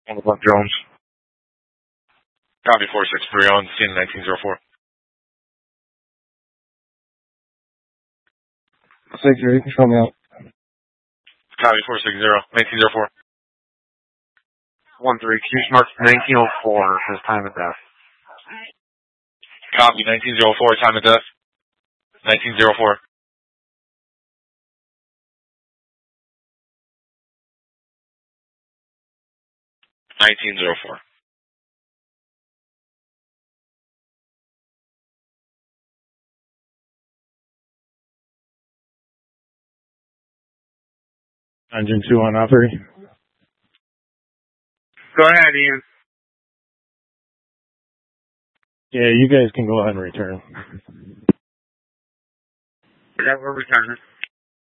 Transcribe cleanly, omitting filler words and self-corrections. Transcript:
All about drones. Copy 463 on scene 1904. 6-3, control me out. Copy 460, 1904. 1-3, Q Smart 1904 says time of death. Copy 1904, time of death. 1904. 1904. Engine 2 on operating. Go ahead, Ian. Yeah, you guys can go ahead and return. Yeah, we're returning.